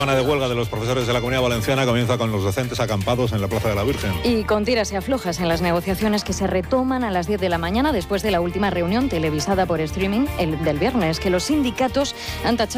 La semana de huelga de los profesores de la Comunidad Valenciana comienza con los docentes acampados en la Plaza de la Virgen. Y con tiras y aflojas en las negociaciones que se retoman a las 10 de la mañana después de la última reunión televisada por streaming del viernes, que los sindicatos han tachado